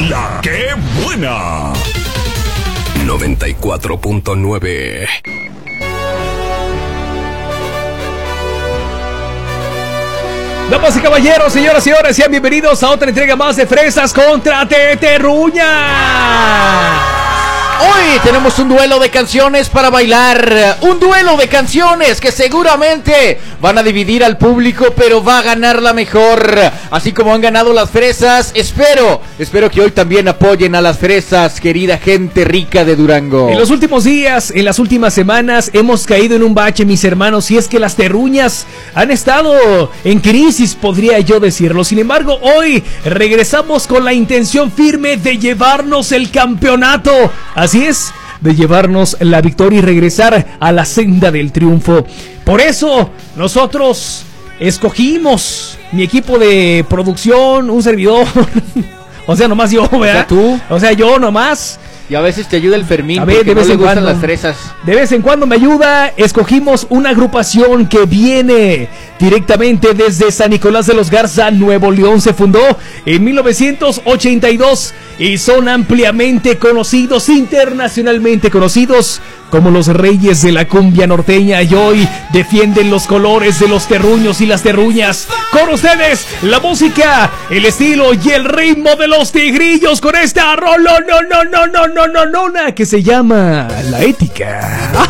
La que buena. 94.9. Damas y caballeros, señoras y señores, sean bienvenidos a otra entrega más de Fresas contra Teterruña. Hoy tenemos un duelo de canciones para bailar. Un duelo de canciones que seguramente van a dividir al público, pero va a ganar la mejor. Así como han ganado las fresas, espero que hoy también apoyen a las fresas, querida gente rica de Durango. En los últimos días, en las últimas semanas, hemos caído en un bache, mis hermanos, y es que las terruñas han estado en crisis, podría yo decirlo. Sin embargo, hoy regresamos con la intención firme de llevarnos el campeonato. Así es, de llevarnos la victoria y regresar a la senda del triunfo. Por eso, nosotros escogimos, mi equipo de producción, un servidor, o sea, nomás yo, ¿verdad? O sea, tú. O sea, yo nomás. Y a veces te ayuda el Fermín, a ver, porque de vez no le en gustan cuando, las fresas. De vez en cuando me ayuda. Escogimos una agrupación que viene directamente desde San Nicolás de los Garza, Nuevo León. Se fundó en 1982 y son ampliamente conocidos, internacionalmente conocidos, como los reyes de la cumbia norteña, y hoy defienden los colores de los terruños y las terruñas. Con ustedes, la música, el estilo y el ritmo de los tigrillos con esta rolonona que se llama La Ética.